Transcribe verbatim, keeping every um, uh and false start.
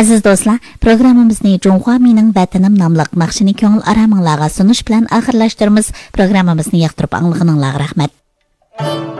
Aziz do'stlar, programmamizni Jonghua mening vatanim nomli naqshini ko'ngil araminglarga sunish bilan oxirlashtiramiz. Programmamizni yoqtirib anglaganinglarga rahmat.